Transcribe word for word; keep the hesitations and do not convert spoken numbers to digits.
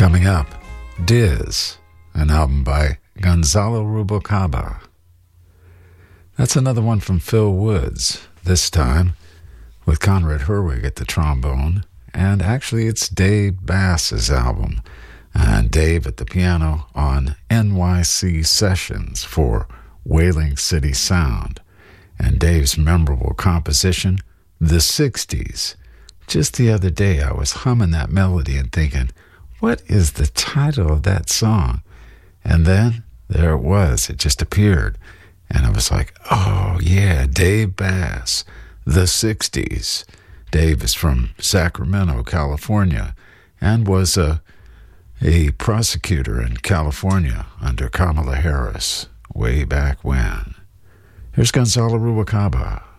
Coming up, Diz, an album by Gonzalo Rubalcaba. That's another one from Phil Woods, this time with Conrad Herwig at the trombone, and actually it's Dave Bass's album, and Dave at the piano on N Y C Sessions for Whaling City Sound, and Dave's memorable composition, The sixties. Just the other day I was humming that melody and thinking, what is the title of that song? And then there it was. It just appeared. And I was like, oh, yeah, Dave Bass, The sixties. Dave is from Sacramento, California, and was a, a prosecutor in California under Kamala Harris way back when. Here's Gonzalo Rubalcaba.